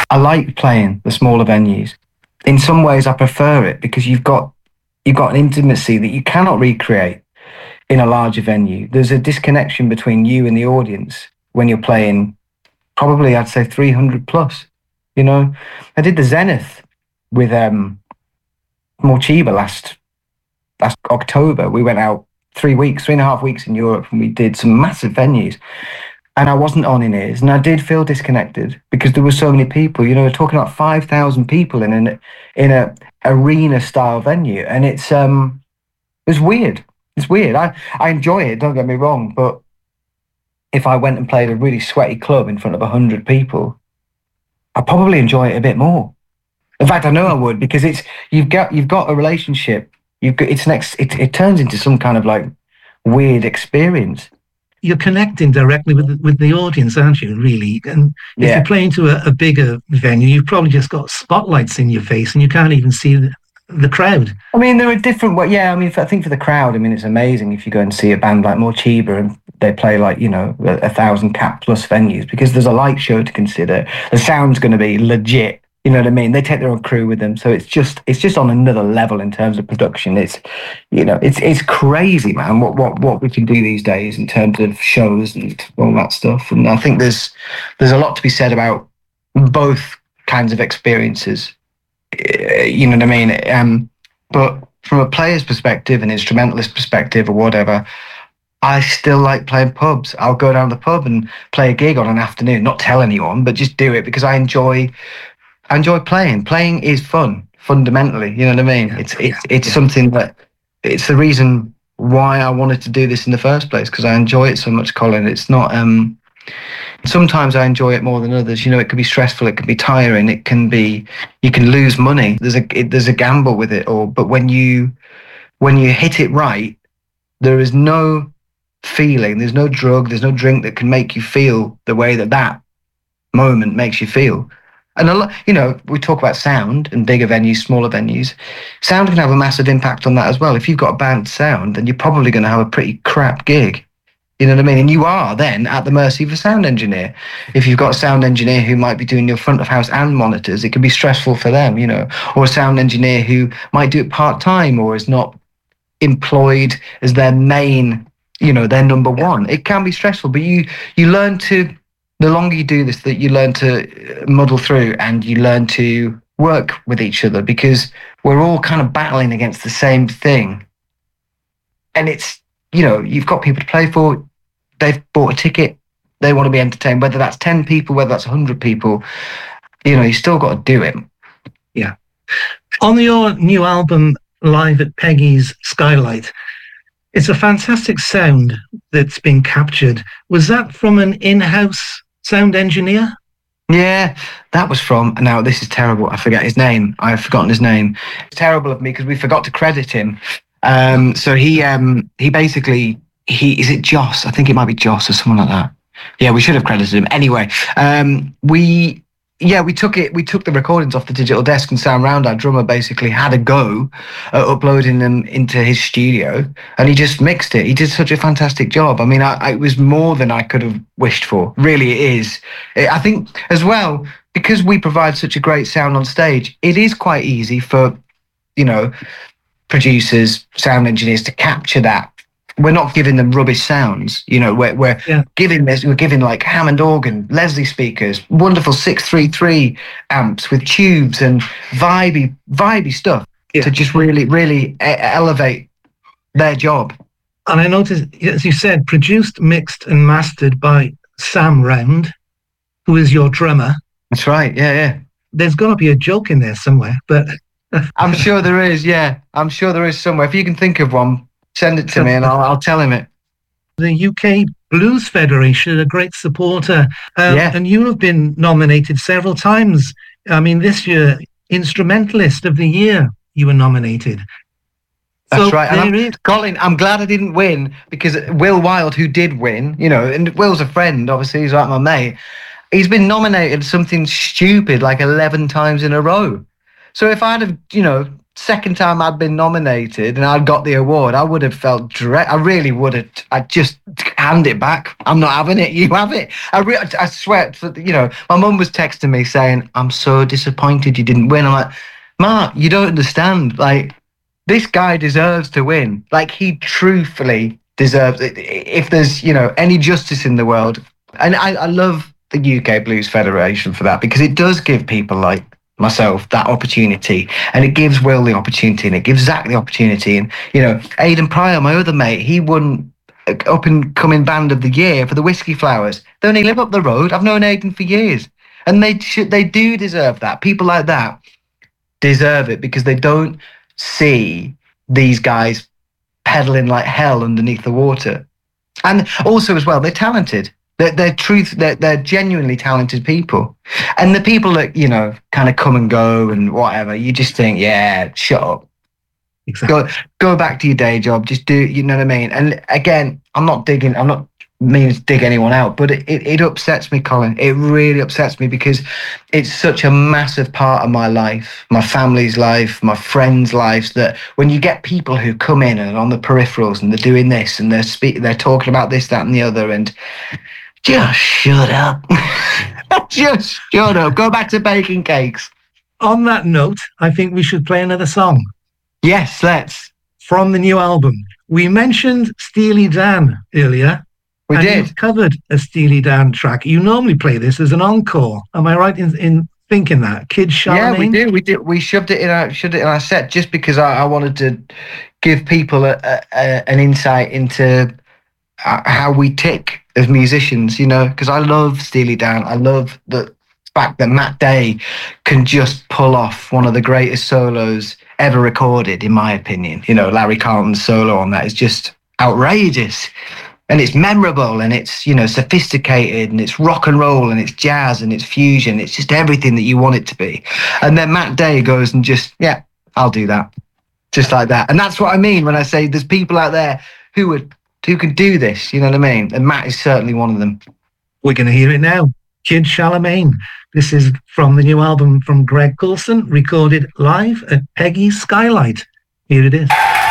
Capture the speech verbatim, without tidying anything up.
I like playing the smaller venues. In some ways, I prefer it because you've got you've got an intimacy that you cannot recreate in a larger venue. There's a disconnection between you and the audience when you're playing. Probably, I'd say three hundred plus. You know, I did the Zenith with um, Morchiba last last October. We went out three weeks, three and a half weeks in Europe, and we did some massive venues. And I wasn't on in ears, and I did feel disconnected because there were so many people. You know, we're talking about five thousand people in an in a arena style venue, and it's um, it's weird. It's weird. I I enjoy it. Don't get me wrong, but if I went and played a really sweaty club in front of a hundred people, I'd probably enjoy it a bit more. In fact, I know I would because it's you've got you've got a relationship. You've got it's next. It it turns into some kind of like weird experience. You're connecting directly with the, with the audience, aren't you, really? And if Yeah. you're playing to a, a bigger venue, you've probably just got spotlights in your face and you can't even see the, the crowd. I mean, there are different ways. Yeah, I mean, I think for the crowd, I mean, it's amazing if you go and see a band like Morchiba and they play like, you know, a, a thousand cap plus venues because there's a light show to consider. The sound's going to be legit. You know what I mean? They take their own crew with them, so it's just it's just on another level in terms of production. It's you know it's it's crazy, man. What what what we can do these days in terms of shows and all that stuff. And I think there's there's a lot to be said about both kinds of experiences. You know what I mean? Um, but from a player's perspective, an instrumentalist perspective, or whatever, I still like playing pubs. I'll go down to the pub and play a gig on an afternoon, not tell anyone, but just do it because I enjoy. I enjoy playing. Playing is fun, fundamentally. You know what I mean? It's it's it's something that it's the reason why I wanted to do this in the first place because I enjoy it so much, Colin. It's not. Um, sometimes I enjoy it more than others. You know, it can be stressful. It can be tiring. It can be. You can lose money. There's a it, there's a gamble with it all. But when you when you hit it right, there is no feeling. There's no drug. There's no drink that can make you feel the way that that moment makes you feel. And a lot, you know, we talk about sound and bigger venues, smaller venues. Sound can have a massive impact on that as well. If you've got a bad sound, then you're probably going to have a pretty crap gig. You know what I mean? And you are then at the mercy of a sound engineer. If you've got a sound engineer who might be doing your front of house and monitors, it can be stressful for them, you know, or a sound engineer who might do it part-time or is not employed as their main, you know, their number one. It can be stressful, but you you learn to, the longer you do this, that you learn to muddle through and you learn to work with each other because we're all kind of battling against the same thing. And it's, you know, you've got people to play for, they've bought a ticket, they want to be entertained, whether that's ten people, whether that's one hundred people, you know, you still got to do it. Yeah. On your new album, Live at Peggy's Skylight, it's a fantastic sound that's been captured. Was that from an in-house sound engineer? Yeah, that was from, now this is terrible, I forget his name, I've forgotten his name. It's terrible of me because we forgot to credit him. Um, so he um, he basically, he is it Joss? I think it might be Joss or someone like that. Yeah, we should have credited him. Anyway, um, we... Yeah, we took it. We took the recordings off the digital desk, and Sam Round, our drummer, basically had a go at uploading them into his studio, and he just mixed it. He did such a fantastic job. I mean, I, I, it was more than I could have wished for. Really, it is. It, I think as well, because we provide such a great sound on stage, it is quite easy for, you know, producers, sound engineers to capture that. We're not giving them rubbish sounds, you know, we're, we're yeah. giving this, we're giving like Hammond organ, Leslie speakers, wonderful six three three amps with tubes and vibey, vibey stuff yeah. to just really, really e- elevate their job. And I noticed, as you said, produced, mixed and mastered by Sam Round, who is your drummer. That's right, yeah, yeah. There's got to be a joke in there somewhere, but... I'm sure there is, yeah. I'm sure there is somewhere. If you can think of one, send it to me and I'll, I'll tell him it. The U K Blues Federation, a great supporter. Um, yeah. And you have been nominated several times. I mean, this year, Instrumentalist of the Year, you were nominated. That's so right. And I'm, Colin, I'm glad I didn't win because Will Wilde, who did win, you know, and Will's a friend, obviously, he's like my mate. He's been nominated something stupid like eleven times in a row. So if I'd have, you know, second time I'd been nominated and I'd got the award, I would have felt dread. I really would have. I'd just hand it back. I'm not having it. You have it. I re- I swear. You know, my mum was texting me saying, "I'm so disappointed you didn't win." I'm like, "Mark, you don't understand. Like, this guy deserves to win. Like, he truthfully deserves it. If there's, you know, any justice in the world." And I, I love the U K Blues Federation for that, because it does give people like myself that opportunity, and it gives Will the opportunity, and it gives Zach the opportunity. And, you know, Aidan Pryor, my other mate, he won up and coming band of the year for the Whiskey Flowers. They only live up the road. I've known Aidan for years, and they should, they do deserve that. People like that deserve it, because they don't see these guys pedaling like hell underneath the water. And also as well, they're talented. They're, they're truth. They're, they're genuinely talented people. And the people that, you know, kind of come and go and whatever, you just think, yeah, shut up. Exactly. Go go back to your day job. Just do, you know what I mean? And again, I'm not digging, I'm not meaning to dig anyone out, but it, it, it upsets me, Colin. It really upsets me, because it's such a massive part of my life, my family's life, my friends' lives, that when you get people who come in and on the peripherals and they're doing this and they're speak, they're talking about this, that, and the other, and just shut up. Just shut up. Go back to baking cakes. On that note, I think we should play another song. Yes, let's. From the new album. We mentioned Steely Dan earlier. We and did. You've covered a Steely Dan track. You normally play this as an encore. Am I right in, in thinking that? Kid Charlemagne? Yeah, we do. We did. We shoved it in our shoved it in our set just because I, I wanted to give people a, a, a, an insight into how we tick as musicians, you know, because I love Steely Dan. I love the fact that Matt Day can just pull off one of the greatest solos ever recorded, in my opinion. You know, Larry Carlton's solo on that is just outrageous. And it's memorable, and it's, you know, sophisticated, and it's rock and roll, and it's jazz, and it's fusion. It's just everything that you want it to be. And then Matt Day goes and just, yeah, I'll do that. Just like that. And that's what I mean when I say there's people out there who would who could do this, you know what I mean? And Matt is certainly one of them. We're going to hear it now. Kid Charlemagne. This is from the new album from Greg Coulson, recorded live at Peggy's Skylight. Here it is.